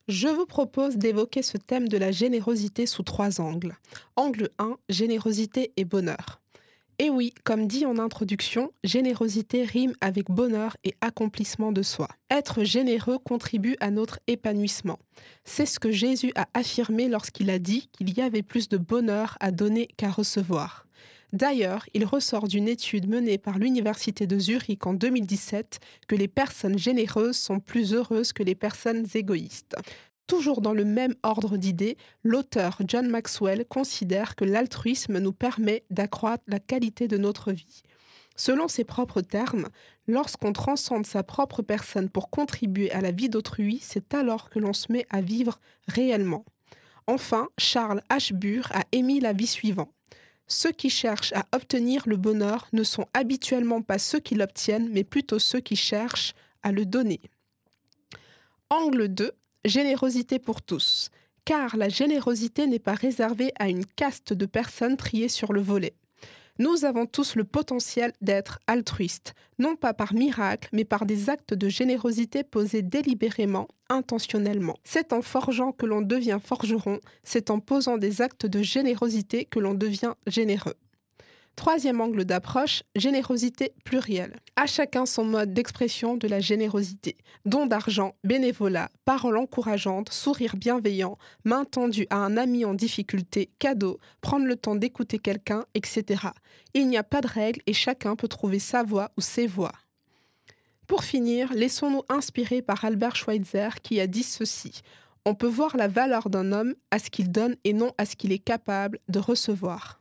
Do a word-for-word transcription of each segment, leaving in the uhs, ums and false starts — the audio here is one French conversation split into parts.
Je vous propose d'évoquer ce thème de la générosité sous trois angles. Angle un, générosité et bonheur. Et oui, comme dit en introduction, générosité rime avec bonheur et accomplissement de soi. Être généreux contribue à notre épanouissement. C'est ce que Jésus a affirmé lorsqu'il a dit qu'il y avait plus de bonheur à donner qu'à recevoir. D'ailleurs, il ressort d'une étude menée par l'Université de Zurich en deux mille dix-sept que les personnes généreuses sont plus heureuses que les personnes égoïstes. Toujours dans le même ordre d'idées, l'auteur John Maxwell considère que l'altruisme nous permet d'accroître la qualité de notre vie. Selon ses propres termes, lorsqu'on transcende sa propre personne pour contribuer à la vie d'autrui, c'est alors que l'on se met à vivre réellement. Enfin, Charles Ashbur a émis l'avis suivant. Ceux qui cherchent à obtenir le bonheur ne sont habituellement pas ceux qui l'obtiennent, mais plutôt ceux qui cherchent à le donner. Angle deux. Générosité pour tous. Car la générosité n'est pas réservée à une caste de personnes triées sur le volet. Nous avons tous le potentiel d'être altruistes, non pas par miracle, mais par des actes de générosité posés délibérément, intentionnellement. C'est en forgeant que l'on devient forgeron, c'est en posant des actes de générosité que l'on devient généreux. Troisième angle d'approche, générosité plurielle. À chacun son mode d'expression de la générosité. Don d'argent, bénévolat, paroles encourageantes, sourire bienveillant, main tendue à un ami en difficulté, cadeau, prendre le temps d'écouter quelqu'un, et cetera. Il n'y a pas de règle et chacun peut trouver sa voie ou ses voies. Pour finir, laissons-nous inspirer par Albert Schweitzer qui a dit ceci. On peut voir la valeur d'un homme à ce qu'il donne et non à ce qu'il est capable de recevoir.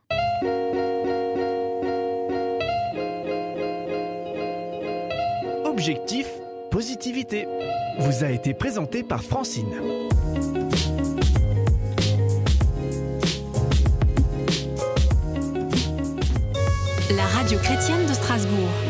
Objectif positivité vous a été présenté par Francine. La radio chrétienne de Strasbourg.